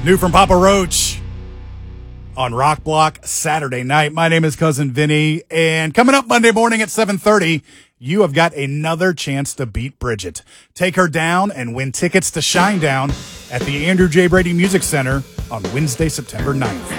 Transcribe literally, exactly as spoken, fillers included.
New from Papa Roach on Rock Block Saturday night. My name is Cousin Vinny, and coming up Monday morning at seven thirty, you have got another chance to beat Bridget. Take her down and win tickets to Shinedown at the Andrew J. Brady Music Center on Wednesday, September ninth.